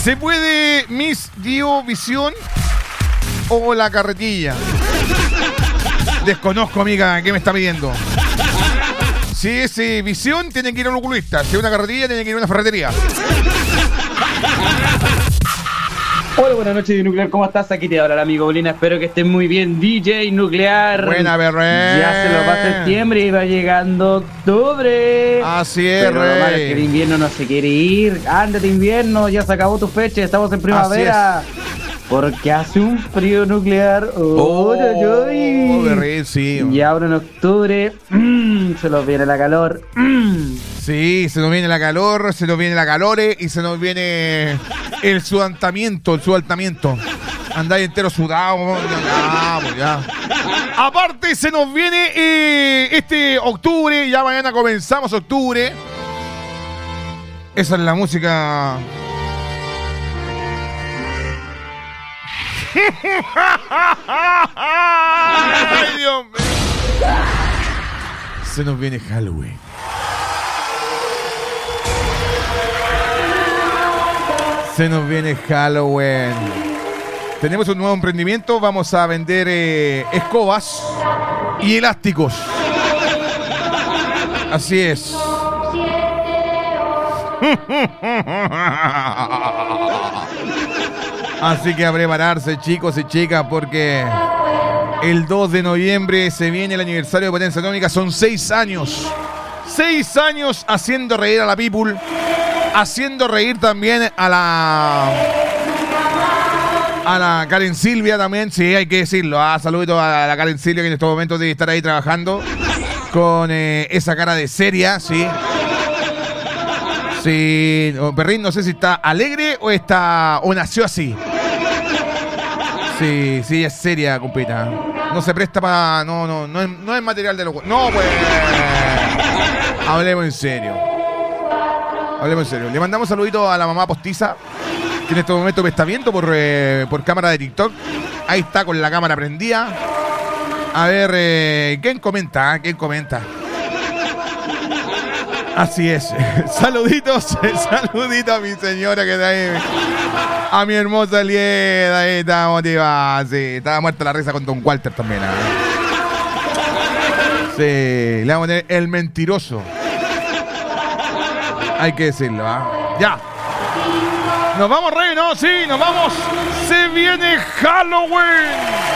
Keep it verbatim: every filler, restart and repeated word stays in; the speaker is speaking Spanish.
¿Se puede Miss Dio Visión o la carretilla? Desconozco, amiga, ¿qué me está pidiendo? Si es eh, visión, tienen que ir a un oculista. Si es una carretilla, tienen que ir a una ferretería. Hola, buenas noches, Nuclear. ¿Cómo estás? Aquí te habla el amigo Bolina. Espero que estés muy bien, D J Nuclear. Buena, Berre. Ya se lo va septiembre y va llegando octubre. Así es, Pero lo malo es que el invierno no se quiere ir. Ándate, invierno, ya se acabó tu fecha. Estamos en primavera. Porque hace un frío nuclear. Oh, oh, oh, Berre, sí. Y ahora en octubre mmm, se nos viene la calor. Mmm. Sí, se nos viene la calor, se nos viene la calore y se nos viene el sudantamiento, el sudaltamiento. Andáis entero sudado, ya, pues ya. Aparte se nos viene eh, este octubre, ya mañana comenzamos octubre. Esa es la música. Ay, Dios mío. Se nos viene Halloween. Se nos viene Halloween. Tenemos un nuevo emprendimiento. Vamos a vender eh, escobas y elásticos. Así es. Así que a prepararse, chicos y chicas, porque el dos de noviembre se viene el aniversario de Potencia Atómica. Son seis años. Seis años haciendo reír a la people. Haciendo reír también a la a la Karen Silvia también, sí, hay que decirlo. Ah, saludito a la Karen Silvia, que en estos momentos debe estar ahí trabajando con eh, esa cara de seria, sí. Sí, Perrín, no sé si está alegre o está o nació así. Sí, sí, ella es seria, compita. No se presta para... No, no, no es, no es material de los... No, pues... Hablemos en serio. Hablemos en serio. Le mandamos un saludito a la mamá postiza, que en este momento me está viendo por, eh, por cámara de TikTok. Ahí está con la cámara prendida. A ver, eh, ¿quién comenta? ¿Quién comenta? Así es. Saluditos, saluditos a mi señora que está ahí. A mi hermosa Lieda, ahí está motivada. Sí, estaba muerta la risa con Don Walter también. ¿eh? Sí, le vamos a poner el mentiroso. Hay que decirlo, ¿ah? ¿eh? Ya. Nos vamos, Rey, ¿no? Sí, nos vamos. Se viene Halloween.